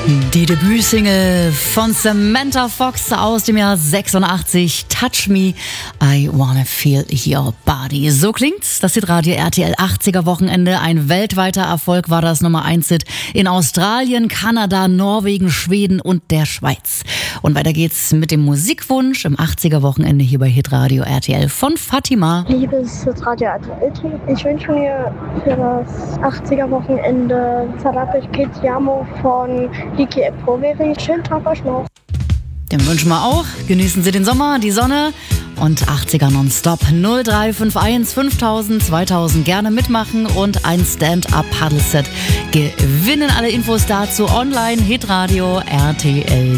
Die Debütsingle von Samantha Fox aus dem Jahr 86, Touch Me, I Wanna Feel Your Body. So klingt's, das Hitradio RTL 80er Wochenende. Ein weltweiter Erfolg war das Nummer 1-Hit in Australien, Kanada, Norwegen, Schweden und der Schweiz. Und weiter geht's mit dem Musikwunsch im 80er Wochenende hier bei Hitradio RTL von Fatima. Liebes Hitradio RTL, ich wünsche mir für das 80er Wochenende Zarape Chiamo von Diki Proveri. Schönen Tag euch noch. Den wünschen wir auch. Genießen Sie den Sommer, die Sonne und 80er nonstop. 0351 5000 2000 gerne mitmachen und ein Stand-Up-Paddle-Set gewinnen. Alle Infos dazu online hitradio RTL.